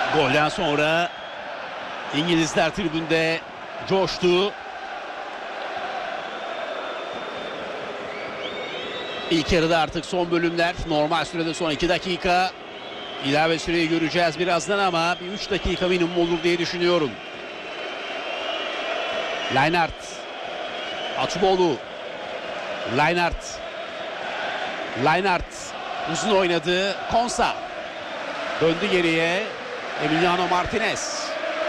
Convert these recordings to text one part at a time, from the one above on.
Golden sonra İngilizler tribünde coştu. İlk yarıda artık son bölümler. Normal sürede son 2 dakika. İlave süreyi göreceğiz birazdan ama bir 3 dakika minimum olur diye düşünüyorum. Lainart. Atuboğlu. Lainart. Uzun oynadı. Konsa. Döndü geriye. Emiliano Martinez.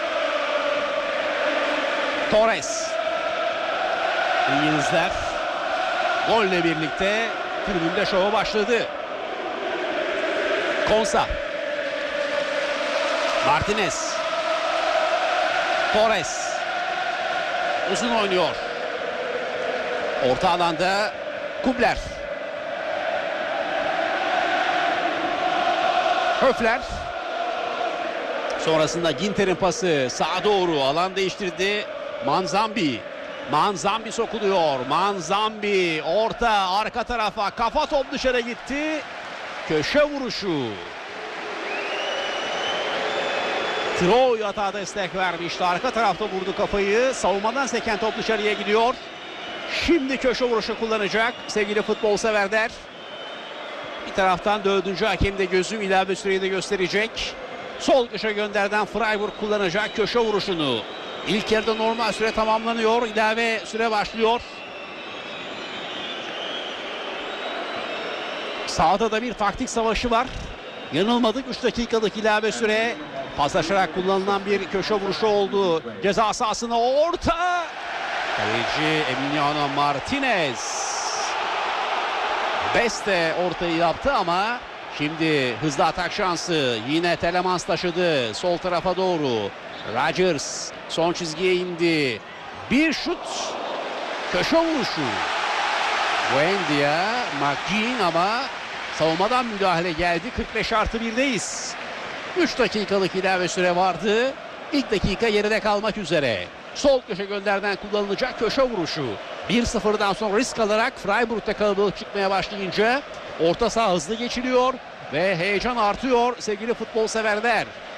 Torres. İngilizler golle birlikte tribünde şova başladı. Konsa. Martinez. Torres. Uzun oynuyor. Orta alanda Kubler. Höfler. Sonrasında Ginter'in pası sağa doğru alan değiştirdi. Manzambi sokuluyor. Manzambi orta arka tarafa, kafa top dışarı gitti. Köşe vuruşu. Troy hata destek vermişti. Arka tarafta vurdu kafayı. Savunmadan seken top dışarıya gidiyor. Şimdi köşe vuruşu kullanacak sevgili futbol severler. Bir taraftan 4. hakem de gözüm ilave süreyi de gösterecek. Sol köşe gönderden Freiburg kullanacak köşe vuruşunu. İlk yarıda normal süre tamamlanıyor. İlave süre başlıyor. Sağda da bir taktik savaşı var. Yanılmadık, 3 dakikalık ilave süre. Paslaşarak kullanılan bir köşe vuruşu oldu. Ceza sahasına orta. Kaleci Emiliano Martinez. Beste ortayı yaptı ama şimdi hızlı atak şansı. Yine Telemans taşıdı sol tarafa doğru. Rodgers son çizgiye indi. Bir şut. Köşe vuruşu. Buendia, McGinn ama savunmadan müdahale geldi. 45+1'deyiz. 3 dakikalık ilave süre vardı. İlk dakika geride kalmak üzere. Sol köşe gönderden kullanılacak köşe vuruşu. 1-0'dan sonra risk alarak Freiburg'da kalabalık çıkmaya başlayınca orta saha hızlı geçiliyor ve heyecan artıyor sevgili futbol severler.